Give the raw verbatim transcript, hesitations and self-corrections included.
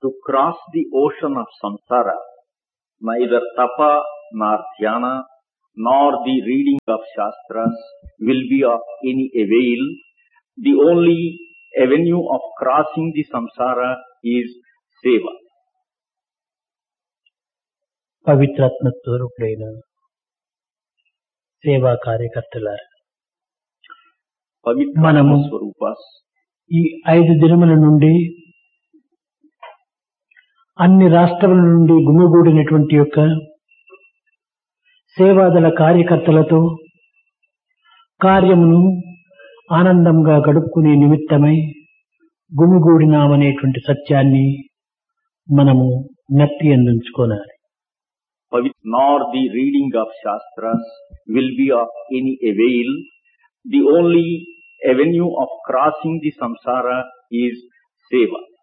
To cross the ocean of samsara, neither tapa nor dhyana nor the reading of shastras will be of any avail. The only avenue of crossing the samsara is seva. పవిత్రాత్మ స్వరూపుడైన సేవా కార్యకర్తలారా, మనము Pavitra Swarupas, ఈ ఐదు దినముల నుండి అన్ని రాష్ట్రముల నుండి గుమిగూడినటువంటి యొక్క సేవాదళ కార్యకర్తలతో కార్యమును ఆనందంగా గడుపుకునే నిమిత్తమై గుమిగూడినామనేటువంటి సత్యాన్ని మనము జ్ఞప్తి అందించుకోవాలి. nor the reading of shastras will be of any avail. The only avenue of crossing the samsara is seva.